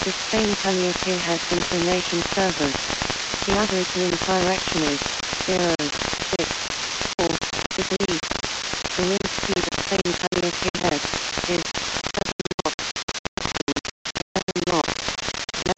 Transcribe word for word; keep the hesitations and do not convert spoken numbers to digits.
The Spain Calliope has information servers. The average link direction is zero six four degrees. The link speed of Spain